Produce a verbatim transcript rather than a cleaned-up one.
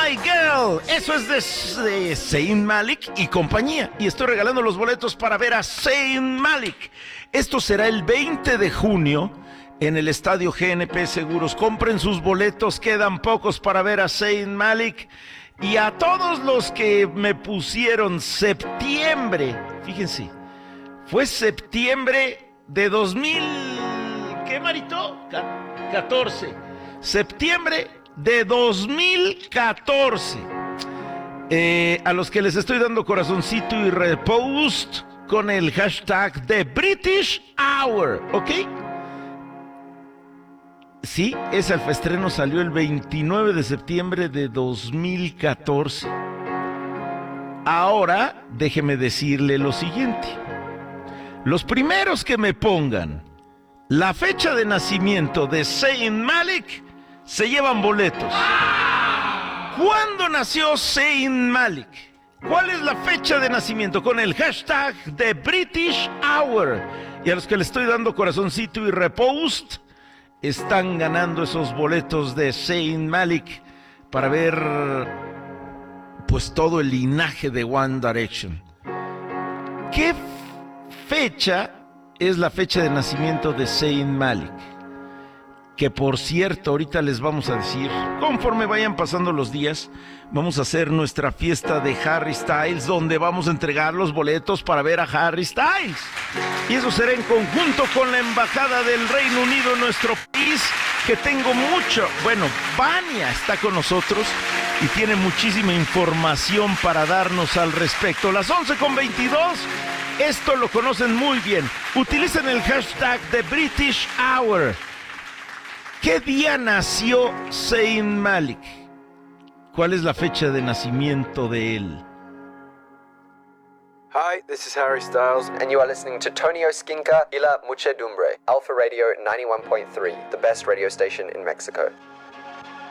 My Girl. Eso es de, de Zayn Malik y compañía. Y estoy regalando los boletos para ver a Zayn Malik. Esto será el veinte de junio en el estadio G N P Seguros. Compren sus boletos, quedan pocos para ver a Zayn Malik. Y a todos los que me pusieron septiembre, fíjense, fue septiembre de dos mil, ¿qué, Marito? catorce. Septiembre de dos mil catorce. Eh, a los que les estoy dando corazoncito y repost con el hashtag de British Hour, ¿ok? Sí, ese alfaestreno salió el veintinueve de septiembre de dos mil catorce. Ahora, déjeme decirle lo siguiente. Los primeros que me pongan la fecha de nacimiento de Zayn Malik se llevan boletos. ¿Cuándo nació Zayn Malik? ¿Cuál es la fecha de nacimiento? Con el hashtag de British Hour. Y a los que le estoy dando corazoncito y repost, están ganando esos boletos de Zayn Malik para ver pues todo el linaje de One Direction. ¿Qué fecha es la fecha de nacimiento de Zayn Malik? Que por cierto, ahorita les vamos a decir, conforme vayan pasando los días, vamos a hacer nuestra fiesta de Harry Styles, donde vamos a entregar los boletos para ver a Harry Styles. Y eso será en conjunto con la Embajada del Reino Unido en nuestro país, que tengo mucho. Bueno, Vania está con nosotros y tiene muchísima información para darnos al respecto. Las once con veintidós, esto lo conocen muy bien. Utilicen el hashtag de British Hour. ¿Qué día nació Zayn Malik? ¿Cuál es la fecha de nacimiento de él? Hi, this is Harry Styles, and you are listening to Tonio Skinka y La Muchedumbre, Alpha Radio ninety-one point three, the best radio station in Mexico.